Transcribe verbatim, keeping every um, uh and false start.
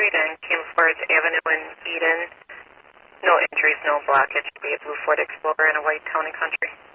Street and King Ford Avenue in Eden. No injuries, no blockage. Be a blue Ford Explorer and a white Town and Country.